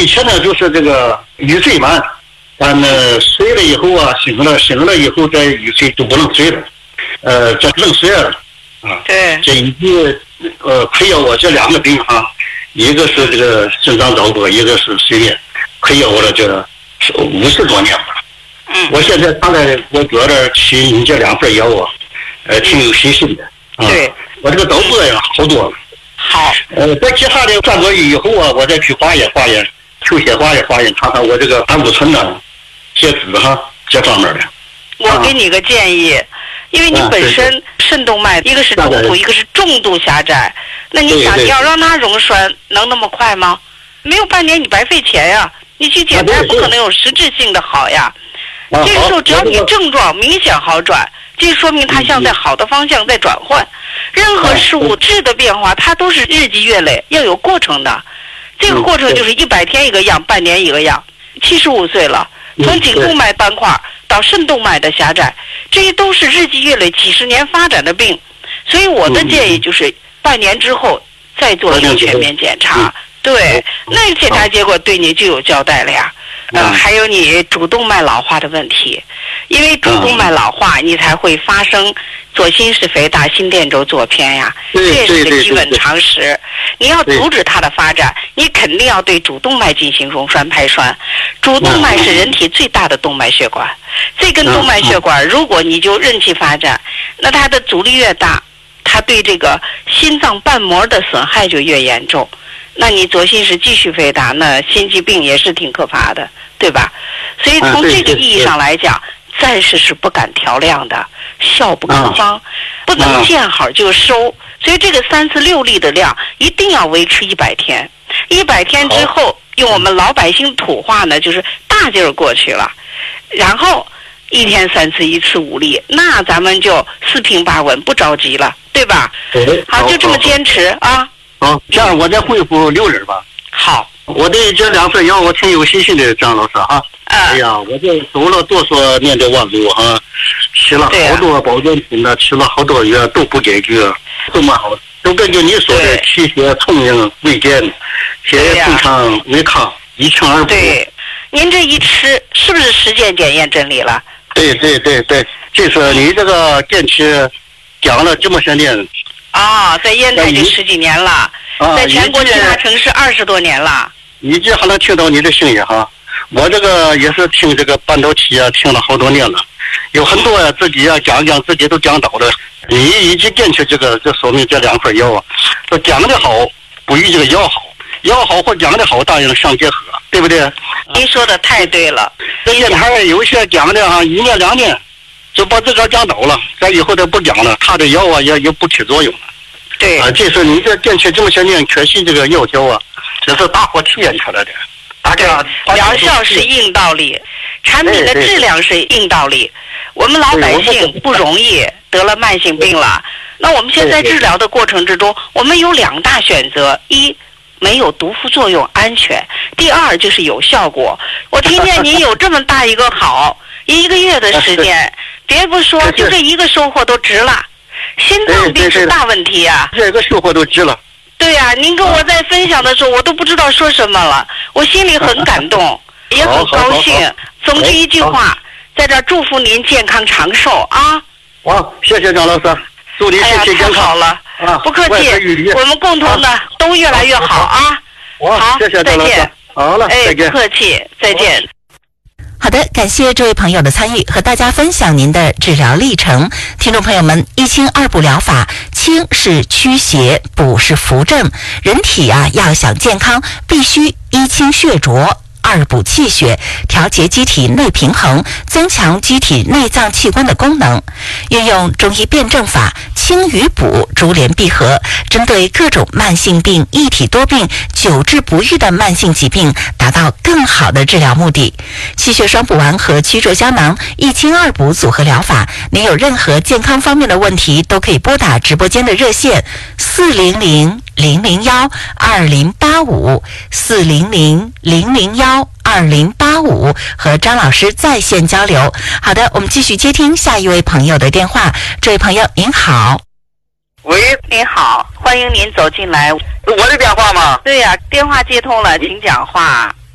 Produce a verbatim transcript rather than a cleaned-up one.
以前呢就是这个欲睡慢，但呢睡了以后啊，醒了醒了以后再欲睡就不能睡了，呃，这不能睡了啊。 对。 这一个呃困扰我这两个病哈，一个是这个肾脏早搏，一个是睡眠，困扰我了这五十多年了。 嗯。 我现在大概我觉得吃你这两份药啊，呃，挺有信心的。啊、 对。 我这个早搏呀好多了。 好。 呃，在其他的三个月以后啊，我再去化验化验，抽血化验化验，看看我这个胆固醇呢、血脂哈这方面的。 我给你个建议，啊、因为你本身肾动脉一个是中度，一个是重度狭窄，那你想你要让它溶栓，能那么快吗？没有半年你白费钱呀！你去检查不可能有实质性的好呀。 啊、 这个时候只要你症状明显好转，这说明它向在好的方向在转换。任何事物质的变化，它都是日积月累，要有过程的。这个过程就是一百天一个样，半年一个样。七十五岁了，从颈动脉斑块到肾动脉的狭窄，这些都是日积月累几十年发展的病。所以我的建议就是半年之后再做一个全面检查。对，那检查结果对你就有交代了呀。呃，还有你主动脉老化的问题，因为主动脉老化，你才会发生左心室肥大、心电轴左偏呀，这也是个基本常识。你要阻止它的发展，你肯定要对主动脉进行溶栓排栓。主动脉是人体最大的动脉血管，这根动脉血管，如果你就任其发展，那它的阻力越大，它对这个心脏瓣膜的损害就越严重。那你左心室继续肥大，那心肌病也是挺可怕的，对吧？所以从这个意义上来讲，暂时是不敢调量的，效不可方，不能见好就收。所以这个三次六粒的量一定要维持一百天，一百天之后，用我们老百姓土话呢，就是大劲儿过去了，然后一天三次，一次五粒，那咱们就四平八稳，不着急了，对吧？好，就这么坚持啊。 好，这样我再回复六人吧。 好， 我对这两份药我挺有信心的，张老师哈。 嗯、 哎呀，我这走了多少年的弯路哈，吃了好多保健品呢，吃了好多药都不解决，都蛮好，都根据你说的气血充盈胃健，血液通畅胃康，一清二补。 对，您这一吃是不是实践检验真理了？ 对对对对，就是你这个电池讲了这么些年。 啊、哦，在烟台就十几年了，啊、在全国其他城市二十多年了。 一直还能听到你的声音哈，我这个也是听这个半导体啊，听了好多年了，有很多呀、啊、自己啊讲讲自己都讲到了。你一直坚持这个，这说明这两份药啊，说讲的好不与这个药好，药好或讲的好当然相结合，对不对？ 您说的太对了。 这烟台有些讲的哈，一年两年。就把自个儿讲倒了，咱以后都不讲了，他的药啊也也不起作用了。 对啊，这是你这坚持这么些年，确信这个药效啊，这是大伙体验出来的。大家疗效是硬道理，产品的质量是硬道理。我们老百姓不容易得了慢性病了，那我们现在治疗的过程之中，我们有两大选择：一，没有毒副作用，安全；第二就是有效果。我听见您有这么大一个好，一个月的时间。别不说，就这一个收获都值了。心脏病是大问题啊， 这个收获都值了。 对呀、啊，您跟我在分享的时候，我都不知道说什么了，我心里很感动，也很高兴。总之一句话，在这儿祝福您健康长寿啊！ 好，谢谢张老师，祝你身体健康。 哎、好了，啊、不客气，我们共同的、啊、都越来越好啊！ 好，谢谢张老师。再见。好了， 哎， 再见。 不客气，再见。 好的，感谢这位朋友的参与，和大家分享您的治疗历程。听众朋友们，一清二补疗法，清是驱邪，补是扶正。人体啊，要想健康，必须一清血浊，二补气血，调节机体内平衡，增强机体内脏器官的功能。运用中医辩证法，清与补珠联璧合，针对各种慢性病、一体多病、久治不愈的慢性疾病，达到更好的治疗目的。气血双补丸和曲浊胶囊一清二补组合疗法，您有任何健康方面的问题，都可以拨打直播间的热线四零零零零幺二零八五四零零零零幺二零八五和张老师在线交流。好的，我们继续接听下一位朋友的电话。这位朋友您好。 喂， 您好，欢迎您走进来。 我的电话吗？ 对呀、啊，电话接通了，请讲话。